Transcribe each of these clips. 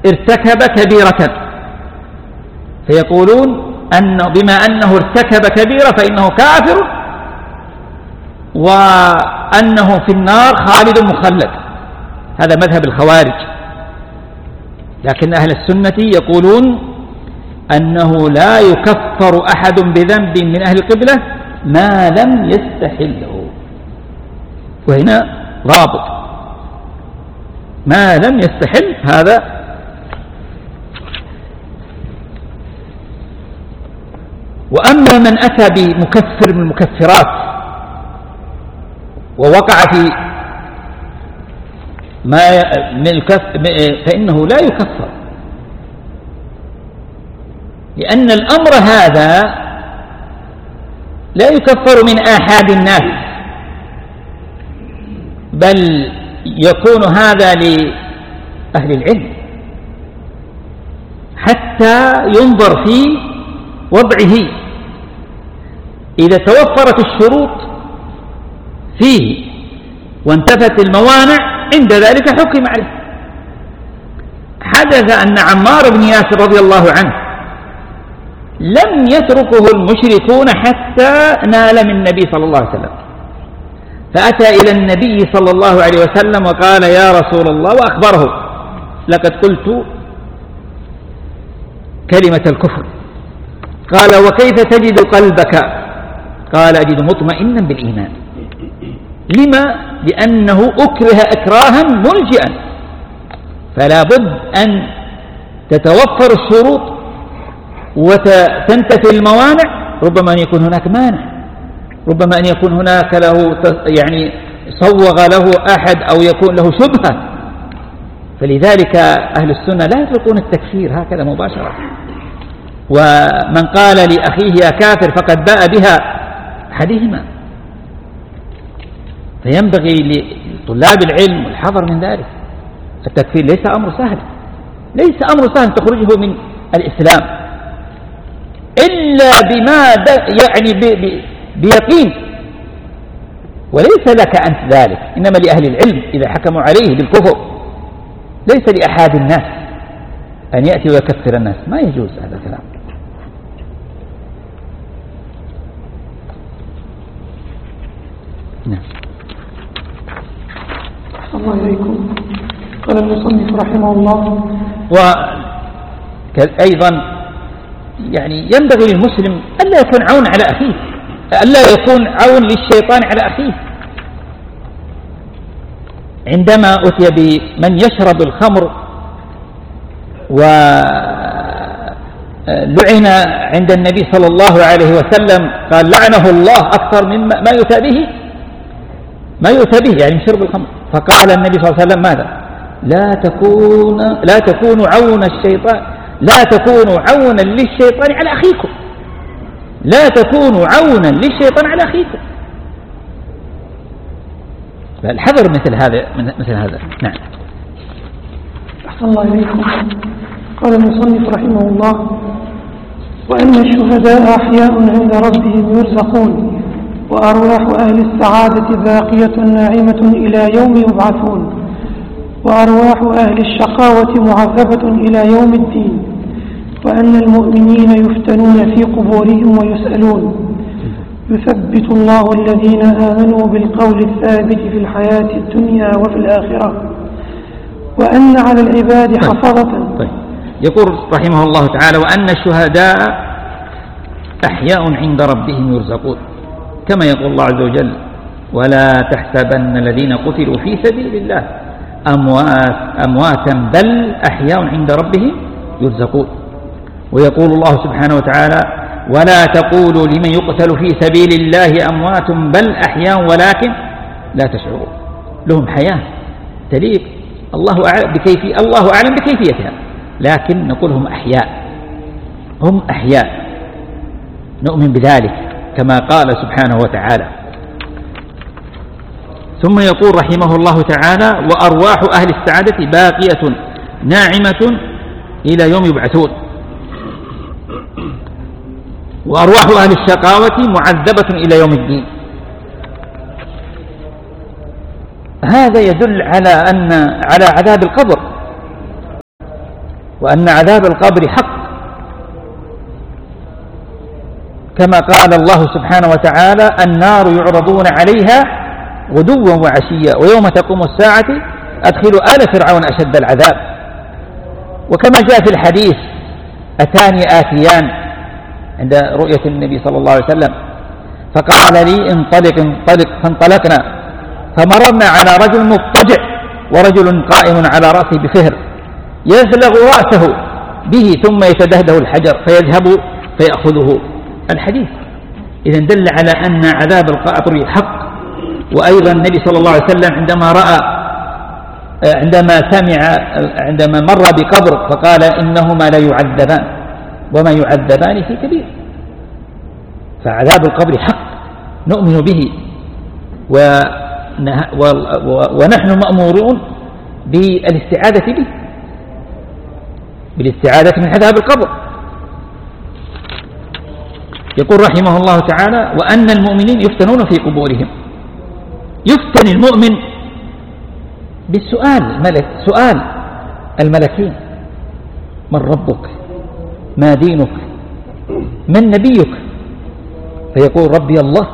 ارتكب كبيرة، فيقولون أنه بما أنه ارتكب كبيرة فإنه كافر وأنه في النار خالد مخلد. هذا مذهب الخوارج. لكن أهل السنة يقولون أنه لا يكفر أحد بذنب من أهل القبلة ما لم يستحله، وهنا رابط ما لم يستحل هذا. وأما من أتى بمكفر من المكفرات ووقع في ما فإنه لا يكفر، لأن الأمر هذا لا يكفر من آحاد الناس، بل يكون هذا لأهل العلم حتى ينظر في وضعه. إذا توفرت الشروط فيه وانتفت الموانع عند ذلك حكم عليه. حدث أن عمار بن ياسر رضي الله عنه لم يتركه المشركون حتى نال من النبي صلى الله عليه وسلم، فأتى إلى النبي صلى الله عليه وسلم وقال يا رسول الله، وأخبره لقد قلت كلمة الكفر. قال وكيف تجد قلبك؟ قال أجد مطمئنا بالإيمان. لما؟ لأنه أكره إكراها ملجئا، فلا بد أن تتوفر الشروط وتنتفي الموانع. ربما أن يكون هناك مانع، ربما أن يكون هناك له يعني صوغ له أحد أو يكون له شبهة. فلذلك أهل السنة لا يطلقون التكفير هكذا مباشرة. ومن قال لأخيه يا كافر فقد باء بها أحدهما. فينبغي لطلاب العلم الحذر من ذلك. التكفير ليس أمر سهل، ليس أمر سهل تخرجه من الإسلام إلا بما يعني بيقين، وليس لك أنت ذلك، إنما لأهل العلم إذا حكموا عليه بالكفر، ليس لأحد الناس أن يأتي ويكفر الناس، ما يجوز هذا الكلام. نعم. الله إليكم. قال المصنف رحمه الله. وأيضا يعني ينبغي للمسلم ألا يكون عون على أخيه، ألا يكون عون للشيطان على أخيه. عندما أتي بمن يشرب الخمر ولعن عند النبي صلى الله عليه وسلم قال لعنه الله أكثر مما ما يؤتى به يعني من شرب الخمر. فقال النبي صلى الله عليه وسلم ماذا؟ لا تكونوا عون الشيطان، لا تكونوا عونا للشيطان على أخيكم، لا تكونوا عونا للشيطان على أخيكم. فالحذر مثل هذا. نعم. أحسن الله إليكم. قال المصنف رحمه الله: وأن الشهداء أحياء عند ربهم يرزقون، وأرواح أهل السعادة باقية ناعمة إلى يوم يبعثون، وأرواح أهل الشقاوة معذبة إلى يوم الدين، وأن المؤمنين يفتنون في قبورهم ويسألون، يثبت الله الذين آمنوا بالقول الثابت في الحياة الدنيا وفي الآخرة، وأن على العباد حفظة. طيب. يقول رحمه الله تعالى: وأن الشهداء أحياء عند ربهم يرزقون، كما يقول الله عز وجل: ولا تحسبن الذين قتلوا في سبيل الله أمواتا بل أحياء عند ربهم يرزقون. ويقول الله سبحانه وتعالى: ولا تقولوا لمن يقتل في سبيل الله أموات بل أحياء ولكن لا تشعرون. لهم حياة تليق، الله أعلم بكيفيتها، لكن نقول هم أحياء، نؤمن بذلك كما قال سبحانه وتعالى. ثم يقول رحمه الله تعالى: وأرواح أهل السعادة باقية ناعمة إلى يوم يبعثون، وأرواح أهل الشقاوة معذبة إلى يوم الدين. هذا يدل على عذاب القبر، وأن عذاب القبر حق، كما قال الله سبحانه وتعالى: النار يعرضون عليها غدوا وعشيا ويوم تقوم الساعة أدخلوا آل فرعون أشد العذاب. وكما جاء في الحديث: أتاني آتيان عند رؤية النبي صلى الله عليه وسلم فقال لي: انطلق انطلق، فانطلقنا فمررنا على رجل مضطجع ورجل قائم على رأسه بفهر يزلغ رأسه به ثم يتدهده الحجر فيذهب فيأخذه. الحديث إذن دل على أن عذاب القبر حق. وأيضا النبي صلى الله عليه وسلم عندما مر بقبر فقال: إنهما لا يعذبان وما يعذبان في كبير. فعذاب القبر حق نؤمن به، ونحن مأمورون بالاستعاذة به، بالاستعاذة من عذاب القبر. يقول رحمه الله تعالى: وأن المؤمنين يفتنون في قبورهم. يفتن المؤمن بالسؤال، سؤال الملكين: من ربك؟ ما دينك؟ من نبيك؟ فيقول: ربي الله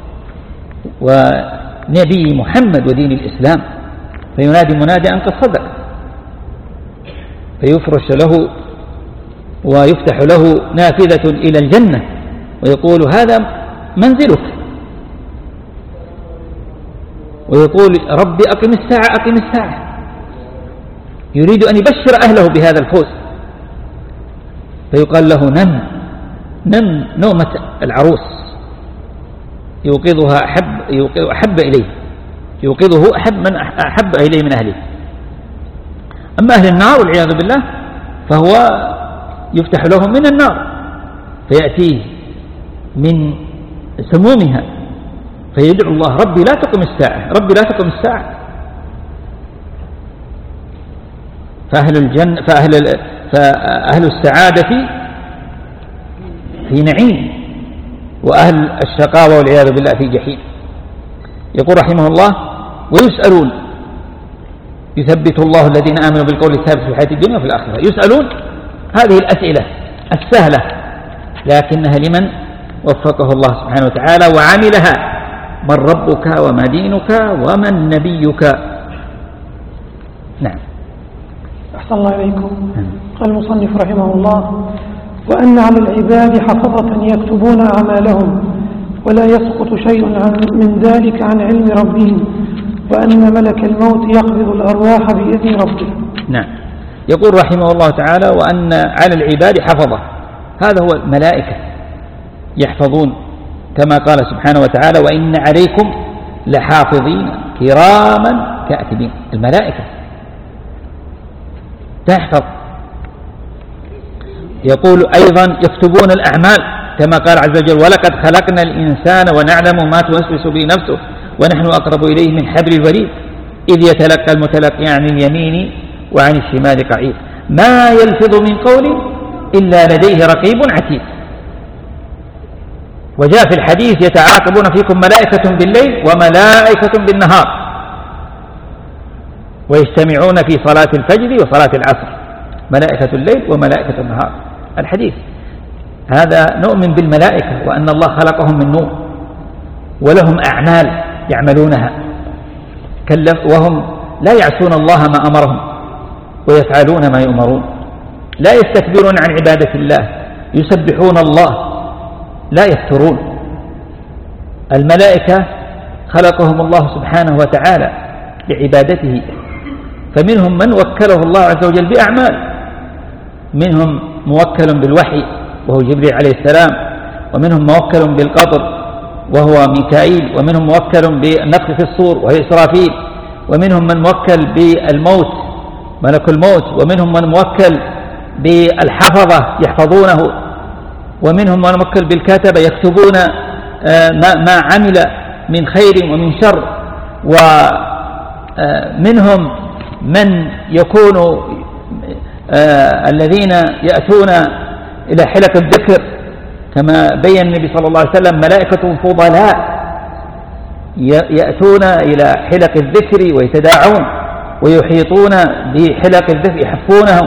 ونبي محمد ودين الإسلام. فينادي منادي: أن قد صدق، فيفرش له ويفتح له نافذة إلى الجنة ويقول: هذا منزلك. ويقول: ربي أقم الساعة أقم الساعة. يريد أن يبشر أهله بهذا الفوز. فيقال له: نم نومة العروس، يوقظه أحب من أحب إليه من أهله. أما أهل النار والعياذ بالله فهو يفتح لهم من النار فيأتيه من سمومها فيدعو الله: ربي لا تقم الساعة، ربي لا تقم الساعة. فأهل السعادة في نعيم، وأهل الشقاوة والعياذ بالله في جحيم. يقول رحمه الله: ويسألون، يثبت الله الذين آمنوا بالقول الثابت في الحياة الدنيا وفي الآخرة. يسألون هذه الأسئلة السهلة، لكنها لمن وفقه الله سبحانه وتعالى وعملها: من ربك وما دينك ومن نبيك. نعم. أحسن الله إليكم. قال المصنف رحمه الله: وأن على العباد حفظة يكتبون أعمالهم ولا يسقط شيء من ذلك عن علم ربهم، وأن ملك الموت يقبض الأرواح بإذن ربه. نعم. يقول رحمه الله تعالى: وأن على العباد حفظة، هذا هو الملائكة يحفظون، كما قال سبحانه وتعالى: وإن عليكم لحافظين كراما كاتبين. الملائكة تحفظ. يقول أيضا: يكتبون الأعمال، كما قال عز وجل: ولقد خلقنا الإنسان ونعلم ما توسوس به نفسه ونحن أقرب إليه من حبل الوريد إذ يتلقى المتلقي عن اليمين وعن الشمال قعيد ما يلفظ من قول إلا لديه رقيب عتيد. وجاء في الحديث: يتعاقبون فيكم ملائكة بالليل وملائكة بالنهار ويجتمعون في صلاة الفجر وصلاة العصر، ملائكة الليل وملائكة النهار. الحديث هذا نؤمن بالملائكة وأن الله خلقهم من نور ولهم أعمال يعملونها، وهم لا يعصون الله ما أمرهم ويفعلون ما يؤمرون، لا يستكبرون عن عبادة الله، يسبحون الله لا يفترون. الملائكة خلقهم الله سبحانه وتعالى لعبادته، فمنهم من وكله الله عز وجل بأعمال، منهم موكل بالوحي وهو جبريل عليه السلام، ومنهم موكل بالقطر وهو ميكائيل، ومنهم موكل بالنفخ في الصور وهو إسرافيل، ومنهم من موكل بالموت ملك الموت، ومنهم من موكل بالحفظة يحفظونه، ومنهم من موكل بالكتبة يكتبون ما عمل من خير ومن شر، ومنهم من يكون الذين يأتون إلى حلق الذكر كما بين النبي صلى الله عليه وسلم: ملائكة فضلاء يأتون إلى حلق الذكر ويتداعون ويحيطون بحلق الذكر يحفونهم